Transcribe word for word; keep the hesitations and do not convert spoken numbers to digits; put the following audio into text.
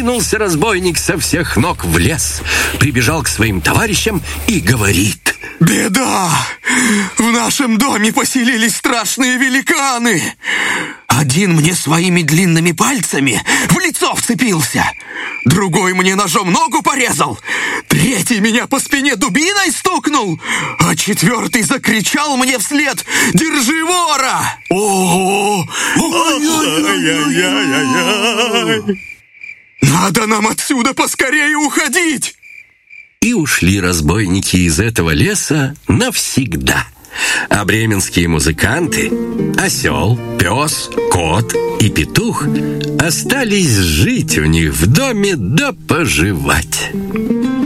Кинулся разбойник со всех ног в лес, прибежал к своим товарищам и говорит: «Беда! В нашем доме поселились страшные великаны! Один мне своими длинными пальцами в лицо вцепился, другой мне ножом ногу порезал, третий меня по спине дубиной стукнул, а четвертый закричал мне вслед: «Держи вора!» О, надо нам отсюда поскорее уходить!» И ушли разбойники из этого леса навсегда. А бременские музыканты, осел, пес, кот и петух, остались жить у них в доме да поживать.